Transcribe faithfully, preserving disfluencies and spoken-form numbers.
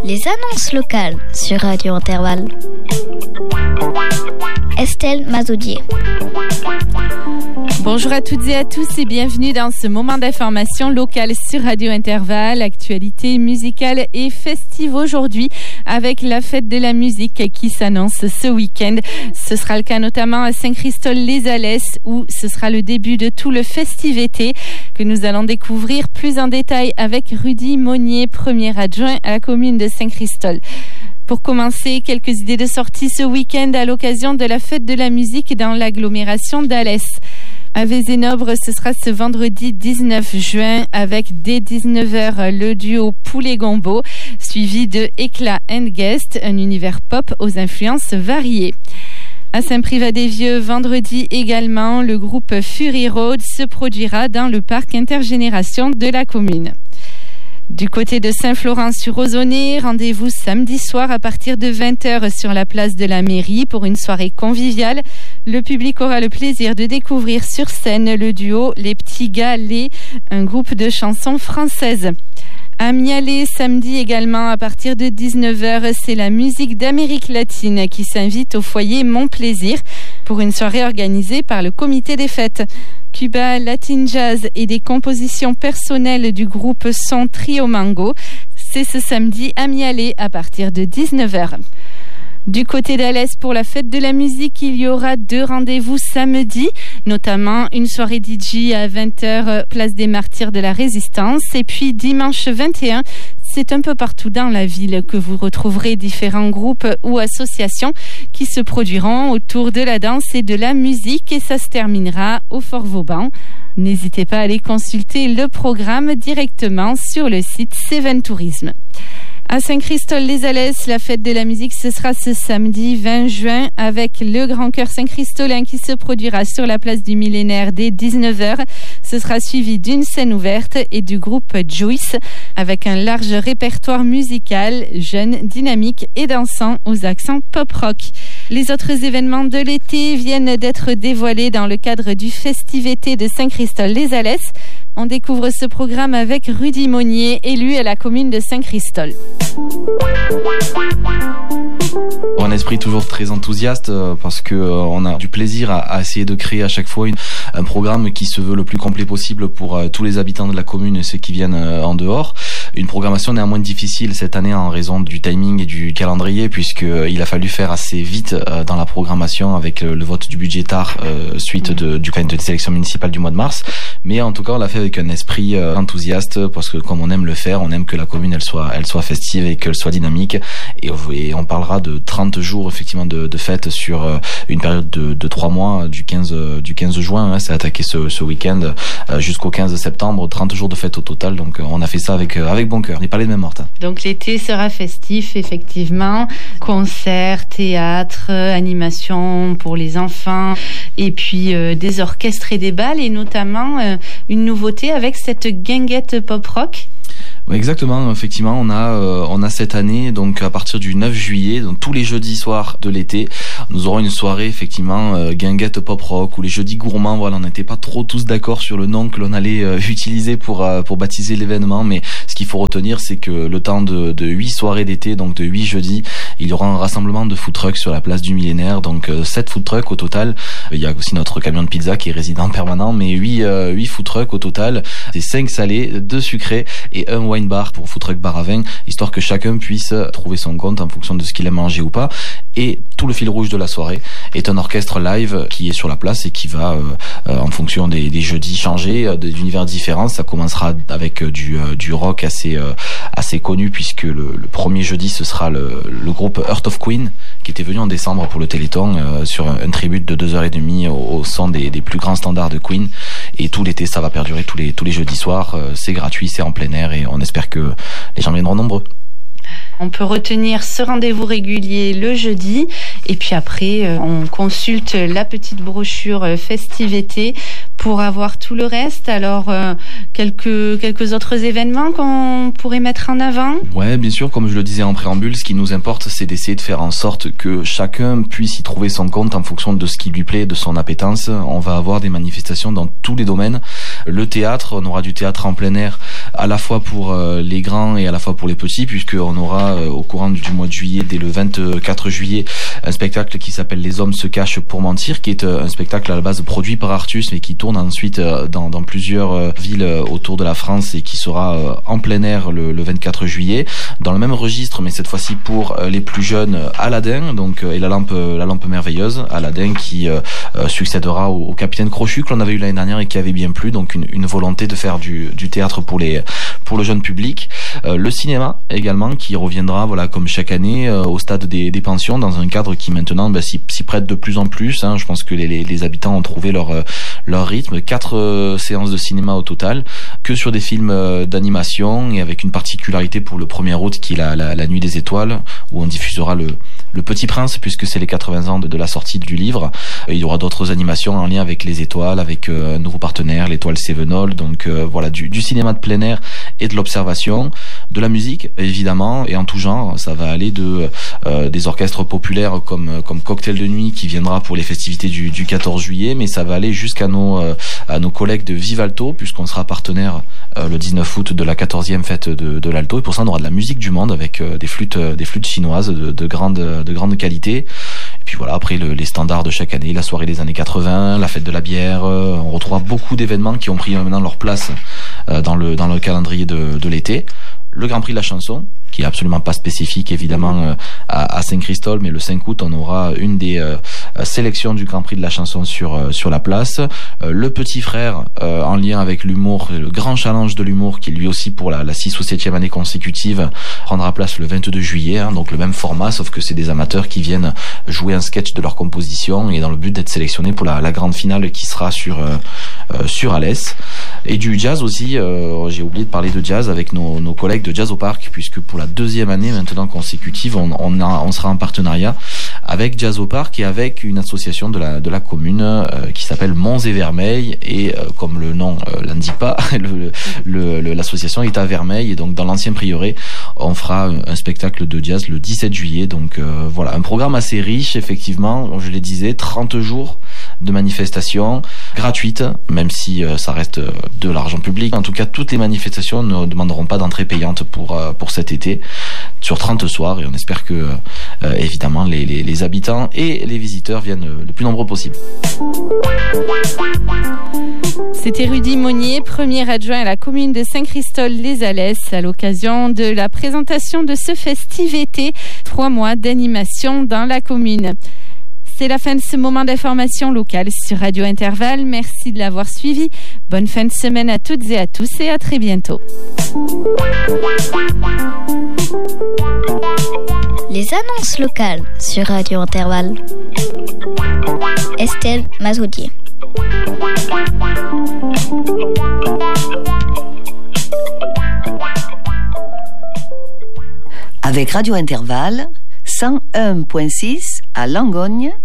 Les annonces locales sur Radio Intervalle. Estelle Mazoudier. Bonjour à toutes et à tous et bienvenue dans ce moment d'information locale sur Radio Intervalle. Actualité musicale et festive aujourd'hui avec la fête de la musique qui s'annonce ce week-end. Ce sera le cas notamment à Saint-Christol-les-Alès où ce sera le début de tout le festiv-été que nous allons découvrir plus en détail avec Rudy Monnier, premier adjoint à la commune de Saint-Christol. Pour commencer, quelques idées de sortie ce week-end à l'occasion de la fête de la musique dans l'agglomération d'Alès. À Vézénobre, ce sera ce vendredi dix-neuf juin avec dès dix-neuf heures le duo Poulet Gombo, suivi de Éclat and Guest, un univers pop aux influences variées. À Saint-Privat-des-Vieux, vendredi également, le groupe Fury Road se produira dans le parc intergénération de la commune. Du côté de Saint-Florent-sur-Ozonnet, rendez-vous samedi soir à partir de vingt heures sur la place de la mairie pour une soirée conviviale. Le public aura le plaisir de découvrir sur scène le duo Les Petits Gars Les, un groupe de chansons françaises. À Mialet, samedi également, à partir de dix-neuf heures, c'est la musique d'Amérique latine qui s'invite au foyer Mon Plaisir pour une soirée organisée par le comité des fêtes. Cuba, Latin Jazz et des compositions personnelles du groupe Son Trio Mango. C'est ce samedi à Mialet à partir de dix-neuf heures. Du côté d'Alès, pour la fête de la musique, il y aura deux rendez-vous samedi, notamment une soirée D J à vingt heures, place des Martyrs de la Résistance, et puis dimanche vingt et un, c'est un peu partout dans la ville que vous retrouverez différents groupes ou associations qui se produiront autour de la danse et de la musique, et ça se terminera au Fort Vauban. N'hésitez pas à aller consulter le programme directement sur le site Céven Tourisme. À Saint-Christol-les-Alès, la fête de la musique, ce sera ce samedi vingt juin avec le Grand Chœur Saint-Christolin qui se produira sur la place du Millénaire dès dix-neuf heures. Ce sera suivi d'une scène ouverte et du groupe Juice avec un large répertoire musical, jeune, dynamique et dansant aux accents pop-rock. Les autres événements de l'été viennent d'être dévoilés dans le cadre du festiv-été de Saint-Christol-les-Alès. On découvre ce programme avec Rudy Monnier, élu à la commune de Saint-Christol. Un esprit toujours très enthousiaste parce que euh, on a du plaisir à, à essayer de créer à chaque fois une, un programme qui se veut le plus complet possible pour euh, tous les habitants de la commune et ceux qui viennent euh, en dehors. Une programmation néanmoins difficile cette année en raison du timing et du calendrier puisque euh, il a fallu faire assez vite euh, dans la programmation avec euh, le vote du budget tard euh, suite de, du de des élections municipales du mois de mars. Mais en tout cas, on l'a fait avec un esprit euh, enthousiaste parce que comme on aime le faire, on aime que la commune elle soit elle soit festive et qu'elle soit dynamique. Et, et on parlera de trente jours effectivement de, de fête sur euh, une période de, de trois mois du quinze du quinze juin. Hein, c'est attaqué ce, ce week-end euh, jusqu'au quinze septembre. trente jours de fête au total. Donc euh, on a fait ça avec euh, avec bon cœur. On n'est pas les mêmes mortes. Hein. Donc l'été sera festif effectivement. Concerts, théâtre, euh, animation pour les enfants et puis euh, des orchestres et des balles et notamment euh, une nouveauté avec cette guinguette pop rock. Oui, exactement, effectivement, on a euh, on a cette année donc à partir du neuf juillet, donc tous les jeudis soirs de l'été, nous aurons une soirée effectivement euh, guinguette pop rock ou les jeudis gourmands. Voilà, on n'était pas trop tous d'accord sur le nom que l'on allait euh, utiliser pour euh, pour baptiser l'événement, mais ce qu'il faut retenir, c'est que le temps de de huit soirées d'été, donc de huit jeudis, il y aura un rassemblement de food trucks sur la place du Millénaire, donc euh, sept food trucks au total. Il y a aussi notre camion de pizza qui est résident permanent, mais huit euh, huit food trucks au total. C'est cinq salés, deux sucrés et un wine bar pour food truck bar à vin, histoire que chacun puisse trouver son compte en fonction de ce qu'il aime manger ou pas. Et tout le fil rouge de la soirée est un orchestre live qui est sur la place et qui va, euh, euh, en fonction des, des jeudis, changer euh, d'univers différents. Ça commencera avec euh, du, euh, du rock assez, euh, assez connu puisque le, le premier jeudi, ce sera le, le groupe Heart of Queen qui était venu en décembre pour le Téléthon euh, sur un, un tribute de deux heures et demie au, au son des, des plus grands standards de Queen. Et tout l'été, ça va perdurer tous les, tous les jeudis soirs. Euh, c'est gratuit, c'est en plein air et on espère que les gens viendront nombreux. On peut retenir ce rendez-vous régulier le jeudi et puis après on consulte la petite brochure festiv-été pour avoir tout le reste. Alors, euh, quelques, quelques autres événements qu'on pourrait mettre en avant? Ouais, bien sûr, comme je le disais en préambule, ce qui nous importe, c'est d'essayer de faire en sorte que chacun puisse y trouver son compte en fonction de ce qui lui plaît, de son appétence. On va avoir des manifestations dans tous les domaines. Le théâtre, on aura du théâtre en plein air, à la fois pour euh, les grands et à la fois pour les petits, puisqu'on aura euh, au courant du mois de juillet, dès le vingt-quatre juillet, un spectacle qui s'appelle Les hommes se cachent pour mentir, qui est euh, un spectacle à la base produit par Artus, mais qui tourne ensuite euh, dans, dans plusieurs euh, villes euh, autour de la France et qui sera euh, en plein air le, le vingt-quatre juillet. Dans le même registre, mais cette fois-ci pour euh, les plus jeunes, Aladdin, donc, euh, et la lampe, euh, la lampe merveilleuse, Aladdin qui euh, euh, succédera au, au Capitaine Crochu que l'on avait eu l'année dernière et qui avait bien plu, donc une, une volonté de faire du, du théâtre pour les pour le jeune public. Euh, le cinéma également qui reviendra, voilà, comme chaque année euh, au stade des, des pensions, dans un cadre qui maintenant bah, s'y, s'y prête de plus en plus. Hein. Je pense que les, les, les habitants ont trouvé leur euh, leur rythme. Quatre euh, séances de cinéma au total, que sur des films euh, d'animation, et avec une particularité pour le premier août qui est la, la, la Nuit des Étoiles, où on diffusera le le Petit Prince, puisque c'est les quatre-vingts ans de, de la sortie du livre. Et il y aura d'autres animations en lien avec les étoiles, avec euh, un nouveau partenaire, l'étoile Sévenol. Donc euh, voilà, du, du cinéma de plein air et de l'observation, de la musique évidemment, et en tout genre. Ça va aller de euh, des orchestres populaires comme comme Cocktail de Nuit qui viendra pour les festivités du, du quatorze juillet, mais ça va aller jusqu'à nos euh, à nos collègues de Vivalto, puisqu'on sera partenaire euh, le dix-neuf août de la quatorzième fête de, de l'Alto, et pour ça on aura de la musique du monde avec euh, des flûtes euh, des flûtes chinoises de, de grande de grande qualité. Et puis voilà, après le, les standards de chaque année, la soirée des années quatre-vingts, la fête de la bière, euh, on retrouvera beaucoup d'événements qui ont pris maintenant leur place euh, dans le dans le calendrier de, de l'été. Le Grand Prix de la chanson, qui est absolument pas spécifique évidemment euh, à, à Saint-Christol, mais le cinq août on aura une des euh, sélections du Grand Prix de la chanson sur euh, sur la place. Euh, le Petit Frère, euh, en lien avec l'humour, le grand challenge de l'humour, qui lui aussi pour la, la six ou septième année consécutive prendra place le vingt-deux juillet, hein, donc le même format, sauf que c'est des amateurs qui viennent jouer un sketch de leur composition, et dans le but d'être sélectionnés pour la, la grande finale qui sera sur euh, euh, sur Alès. Et du jazz aussi, euh, j'ai oublié de parler de jazz avec nos, nos collègues de Jazz au Parc, puisque pour la deuxième année maintenant consécutive, on, on, a, on sera en partenariat avec Jazz au Parc et avec une association de la, de la commune euh, qui s'appelle Monts et Vermeil, et euh, comme le nom euh, l'indique pas, le, le, le, l'association est à Vermeil, et donc dans l'ancien prieuré on fera un, un spectacle de jazz le dix-sept juillet. Donc euh, voilà, un programme assez riche effectivement, je le disais, trente jours de manifestations gratuites, même si euh, ça reste de l'argent public. En tout cas, toutes les manifestations ne demanderont pas d'entrée payante pour euh, pour cet été, sur trente soirs, et on espère que euh, évidemment les, les, les habitants et les visiteurs viennent le plus nombreux possible. C'était Rudy Monnier, premier adjoint à la commune de Saint-Christol-les-Alès, à l'occasion de la présentation de ce festiv-été, trois mois d'animation dans la commune. C'est la fin de ce moment d'information locale sur Radio Intervalle. Merci de l'avoir suivi. Bonne fin de semaine à toutes et à tous, et à très bientôt. Les annonces locales sur Radio Intervalle. Estelle Mazoudier. Avec Radio Intervalle, cent un virgule six à Langogne